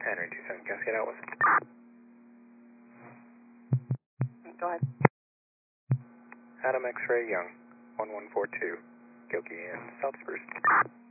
Henry 27 Cascade out with. Go ahead. Adam X-Ray Young, 1142, Gilkey and South Spruce.